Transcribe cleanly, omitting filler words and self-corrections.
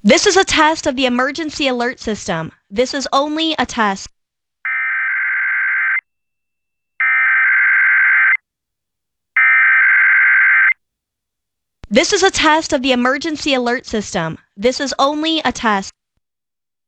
This is a test of the emergency alert system. This is only a test. This is a test of the emergency alert system. This is only a test.